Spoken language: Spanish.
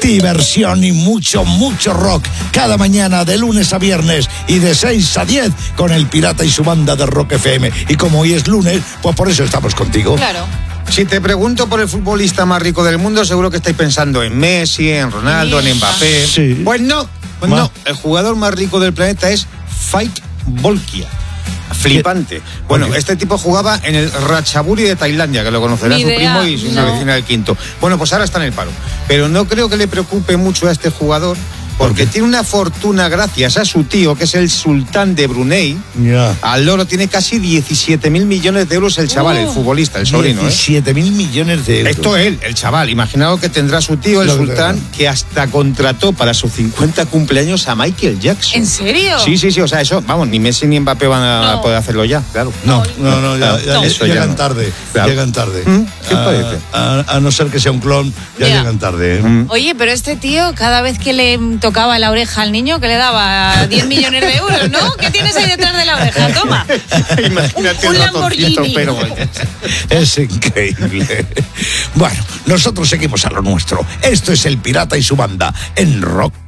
diversión y mucho rock. Cada mañana de lunes a viernes y de 6 a 10 con el Pirata y su banda de Rock FM. Y como hoy es lunes, pues por eso estamos contigo. Claro. Si te pregunto por el futbolista más rico del mundo, seguro que estáis pensando en Messi, en Ronaldo, en Mbappé. Sí. Pues no. El jugador más rico del planeta es Faik Bolkiah. Flipante. Bueno, este tipo jugaba en el Ratchaburi de Tailandia, que lo conocerá su primo y su vecina del quinto. Bueno, pues ahora está en el paro. Pero no creo que le preocupe mucho a este jugador, porque tiene una fortuna gracias a su tío, que es el sultán de Brunei. Al loro tiene casi 17.000 millones de euros el chaval, el futbolista, el sobrino. 17.000 millones de euros. Esto él, el chaval. Imaginaos que tendrá su tío, el sultán, que hasta contrató para sus 50 cumpleaños a Michael Jackson. ¿En serio? Sí, o sea, eso, vamos, ni Messi ni Mbappé van a poder hacerlo ya, claro. No, llegan tarde. Claro. Llegan tarde. ¿Qué parece? A no ser que sea un clon, llegan tarde. Oye, pero este tío, cada vez que le tocaba la oreja al niño, que le daba 10 millones de euros, ¿no? ¿Qué tienes ahí detrás de la oreja? Toma. Imagínate un Lamborghini. Pero es increíble. Bueno, nosotros seguimos a lo nuestro. Esto es el Pirata y su banda en Rock